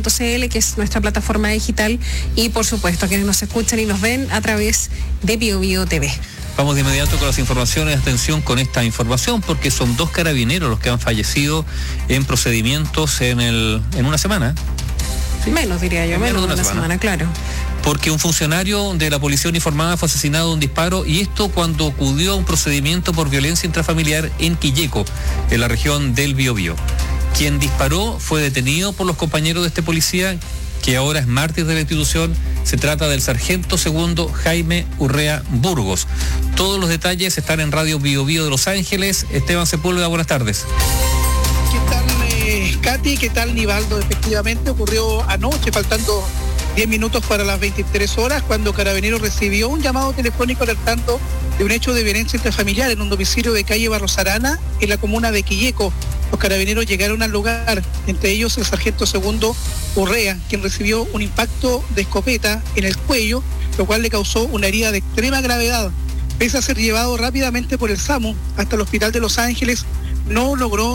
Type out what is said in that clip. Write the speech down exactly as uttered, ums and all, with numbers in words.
C L, que es nuestra plataforma digital, y por supuesto quienes nos escuchan y nos ven a través de Bio Bio T V. Vamos de inmediato con las informaciones. Atención con esta información, porque son dos carabineros los que han fallecido en procedimientos en el en una semana. ¿Sí? Menos, diría yo, menos, menos de una, una semana. semana, claro. Porque un funcionario de la policía uniformada fue asesinado de un disparo, y esto cuando acudió a un procedimiento por violencia intrafamiliar en Quilleco, en la región del Biobío. Quien disparó fue detenido por los compañeros de este policía, que ahora es mártir de la institución. Se trata del sargento segundo Jaime Urrea Burgos. Todos los detalles están en Radio Biobío de Los Ángeles. Esteban Sepúlveda, buenas tardes. ¿Qué tal, eh, Katy? ¿Qué tal, Nivaldo? Efectivamente ocurrió anoche, faltando diez minutos para las veintitrés horas, cuando Carabineros recibió un llamado telefónico alertando de un hecho de violencia intrafamiliar en un domicilio de calle Barros Arana, en la comuna de Quilleco. Los Carabineros llegaron al lugar, entre ellos el sargento segundo Urrea, quien recibió un impacto de escopeta en el cuello, lo cual le causó una herida de extrema gravedad. Pese a ser llevado rápidamente por el SAMU hasta el hospital de Los Ángeles, no logró